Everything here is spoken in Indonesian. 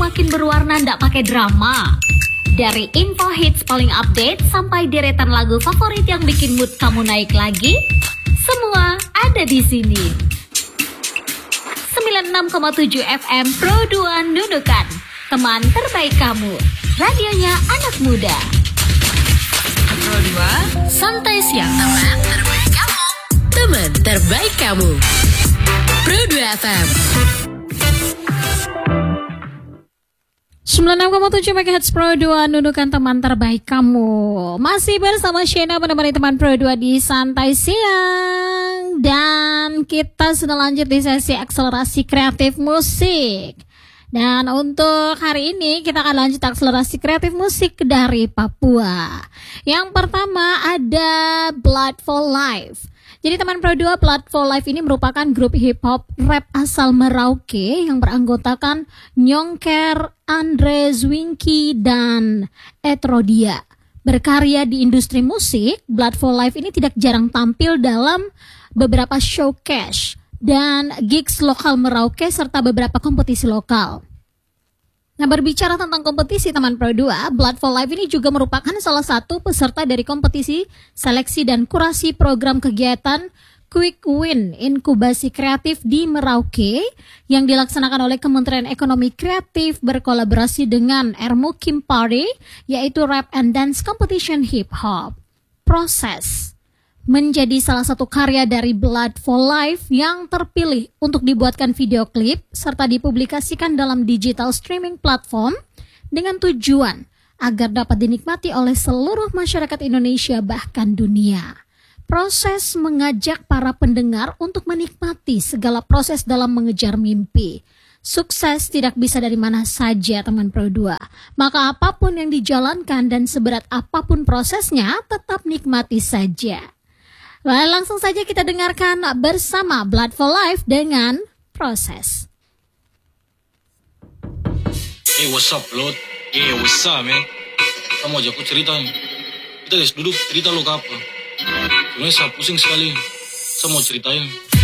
semakin berwarna ndak pakai drama. Dari info hits paling update sampai deretan lagu favorit yang bikin mood kamu naik lagi, semua ada di sini. 96,7 FM Pro 2 Nunukan, teman terbaik kamu, radionya anak muda. Pro 2, Santai Siang, teman terbaik kamu. Teman terbaik kamu. Pro 2 FM. 96,7 MHz Pro 2 Nunukan, teman terbaik kamu. Masih bersama Shena menemani teman Pro 2 di Santai Siang. Dan kita sudah lanjut di sesi akselerasi kreatif musik. Dan untuk hari ini kita akan lanjut akselerasi kreatif musik dari Papua. Yang pertama ada Blood for Life. Jadi teman Pro 2, Blood for Life ini merupakan grup hip hop rap asal Merauke yang beranggotakan Nyongker, Andre Zwinky, dan Etrodia. Berkarya di industri musik, Blood for Life ini tidak jarang tampil dalam beberapa showcase dan gigs lokal Merauke serta beberapa kompetisi lokal. Nah, berbicara tentang kompetisi teman Pro 2, Blood for Life ini juga merupakan salah satu peserta dari kompetisi seleksi dan kurasi program kegiatan Quick Win Inkubasi Kreatif di Merauke yang dilaksanakan oleh Kementerian Ekonomi Kreatif berkolaborasi dengan Ermukim Party, yaitu Rap and Dance Competition Hip Hop. Proses menjadi salah satu karya dari Blood for Life yang terpilih untuk dibuatkan video klip serta dipublikasikan dalam digital streaming platform dengan tujuan agar dapat dinikmati oleh seluruh masyarakat Indonesia bahkan dunia. Proses mengajak para pendengar untuk menikmati segala proses dalam mengejar mimpi. Sukses tidak bisa dari mana saja teman Pro 2. Maka apapun yang dijalankan dan seberat apapun prosesnya, tetap nikmati saja. Well, langsung saja kita dengarkan bersama Blood for Life dengan Proses. Hey, what's up, Lord? Hey, what's up, man? Kamu ajak aku cerita nih. Kita guys duduk cerita lo ke apa? Sebenarnya saya pusing sekali. Saya mau ceritain.